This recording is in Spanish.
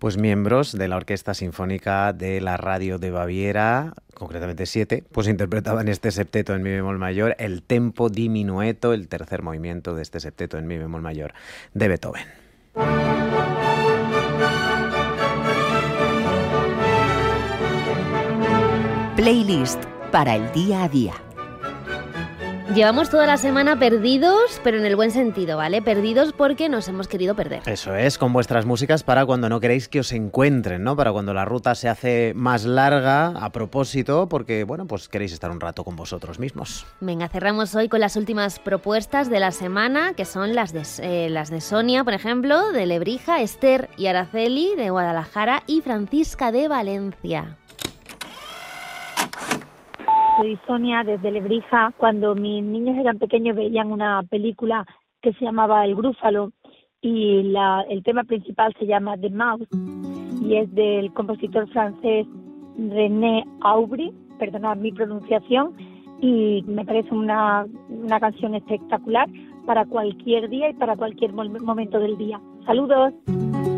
Pues miembros de la Orquesta Sinfónica de la Radio de Baviera, concretamente 7, pues interpretaban este septeto en mi bemol mayor, el tempo di minueto, el tercer movimiento de este septeto en mi bemol mayor de Beethoven. Playlist para el día a día. Llevamos toda la semana perdidos, pero en el buen sentido, ¿vale? Perdidos porque nos hemos querido perder. Eso es, con vuestras músicas para cuando no queréis que os encuentren, ¿no? Para cuando la ruta se hace más larga, a propósito, porque, bueno, pues queréis estar un rato con vosotros mismos. Venga, cerramos hoy con las últimas propuestas de la semana, que son las de Sonia, por ejemplo, de Lebrija, Esther y Araceli, de Guadalajara, y Francisca, de Valencia. Soy Sonia desde Lebrija. Cuando mis niños eran pequeños veían una película que se llamaba El Grúfalo y el tema principal se llama The Mouse y es del compositor francés René Aubry, perdonad mi pronunciación, y me parece una canción espectacular para cualquier día y para cualquier momento del día. ¡Saludos!